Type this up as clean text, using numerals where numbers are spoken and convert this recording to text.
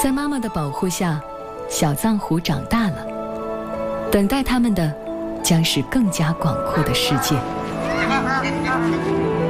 在妈妈的保护下，小藏狐长大了，等待他们的将是更加广阔的世界。